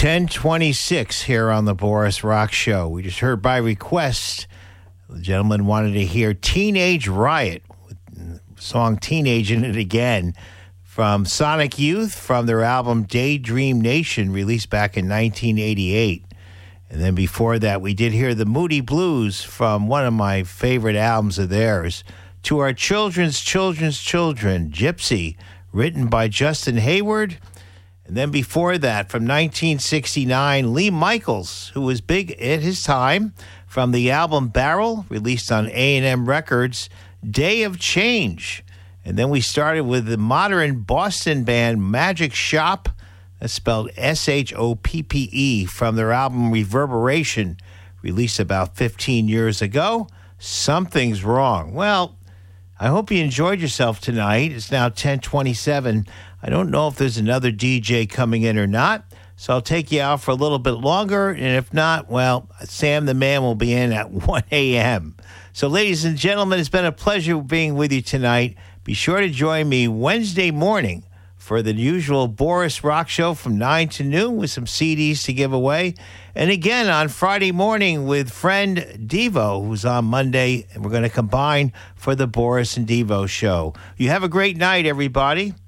10:26 here on the Boris Rock Show. We just heard by request, the gentleman wanted to hear Teenage Riot, with the song Teenage in it again, from Sonic Youth, from their album Daydream Nation, released back in 1988. And then before that, we did hear the Moody Blues from one of my favorite albums of theirs, To Our Children's Children, Gypsy, written by Justin Hayward. And then before that, from 1969, Lee Michaels, who was big at his time, from the album Barrel, released on A&M Records, Day of Change. And then we started with the modern Boston band Magic Shop, that's spelled Shoppe, from their album Reverberation, released about 15 years ago, Something's Wrong. Well, I hope you enjoyed yourself tonight. It's now 10:27. I don't know if there's another DJ coming in or not, so I'll take you out for a little bit longer, and if not, well, Sam the Man will be in at 1 a.m. So, ladies and gentlemen, it's been a pleasure being with you tonight. Be sure to join me Wednesday morning for the usual Boris Rock Show from 9 to noon with some CDs to give away. And again on Friday morning with friend Devo, who's on Monday, and we're going to combine for the Boris and Devo show. You have a great night, everybody.